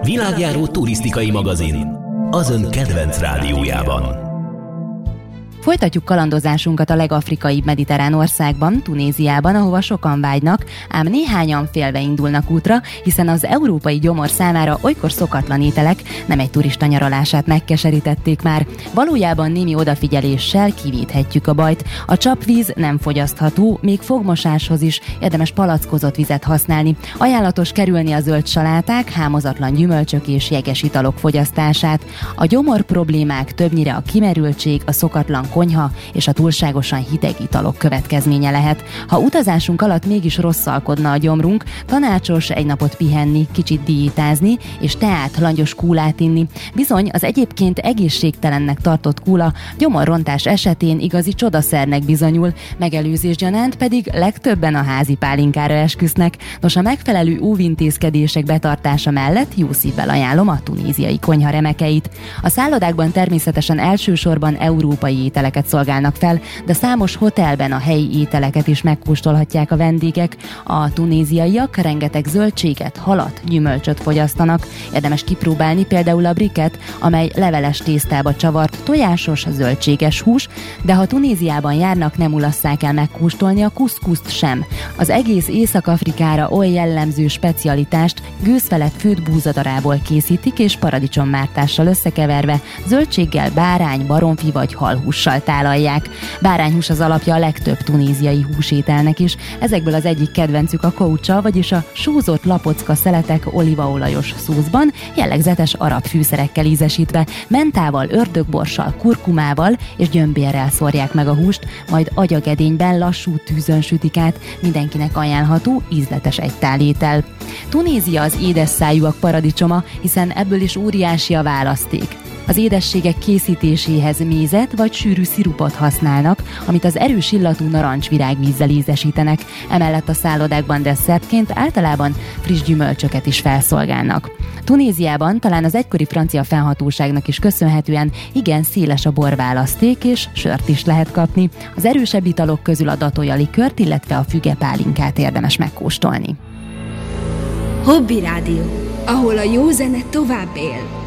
világjáró turisztikai magazin, az ön kedvenc rádiójában. Folytatjuk kalandozásunkat a legafrikaibb mediterrán országban, Tunéziában, ahova sokan vágynak, ám néhányan félve indulnak útra, hiszen az európai gyomor számára olykor szokatlan ételek nem egy turista nyaralását megkeserítették már. Valójában némi odafigyeléssel kivédhetjük a bajt. A csapvíz nem fogyasztható, még fogmosáshoz is érdemes palackozott vizet használni. Ajánlatos kerülni a zöld saláták, hámozatlan gyümölcsök és jeges italok fogyasztását. A gyomor problémák többnyire a kimerültség, a szokatlan konyha és a túlságosan hideg italok következménye lehet. Ha utazásunk alatt mégis rosszalkodna a gyomrunk, tanácsos egy napot pihenni, kicsit diétázni és teát, langyos kúlát inni. Bizony, az egyébként egészségtelennek tartott kúla gyomorrontás esetén igazi csodaszernek bizonyul, megelőzés gyanánt pedig legtöbben a házi pálinkára esküsznek. Nos, a megfelelő óvintézkedések betartása mellett jó szívvel ajánlom a tunéziai konyha remekeit. A szállodákban természetesen elsősorban európai ételeket szolgálnak fel, de számos hotelben a helyi ételeket is megkóstolhatják a vendégek. A tunéziaiak rengeteg zöldséget, halat, gyümölcsöt fogyasztanak. Érdemes kipróbálni például a briket, amely leveles tésztába csavart, tojásos, zöldséges hús, de ha Tunéziában járnak, nem ulasszák el megkóstolni a kuszkuszt sem. Az egész Észak-Afrikára oly jellemző specialitást gőzfelett főtt búzadarából készítik, és paradicsommártással összekeverve zöldséggel, bárány, baromfi vagy halhússal tálalják. Bárányhús az alapja a legtöbb tunéziai húsételnek is. Ezekből az egyik kedvencük a kócsa, vagyis a súzott lapocka szeletek olívaolajos szószban, jellegzetes arab fűszerekkel ízesítve, mentával, ördögborssal, kurkumával és gyömbérrel szórják meg a húst, majd agyagedényben lassú tűzön sütik át. Mindenkinek ajánlható, ízletes egytálétel. Tunézia az édesszájúak paradicsoma, hiszen ebből is óriási a választék. Az édességek készítéséhez mézet vagy sűrű szirupot használnak, amit az erős illatú narancsvirágvízzel ízesítenek. Emellett a szállodákban desszertként általában friss gyümölcsöket is felszolgálnak. Tunéziában talán az egykori francia fennhatóságnak is köszönhetően igen széles a borválaszték, és sört is lehet kapni. Az erősebb italok közül a datolja likört, illetve a fügepálinkát érdemes megkóstolni. Hobby Rádió, ahol a jó zene tovább él.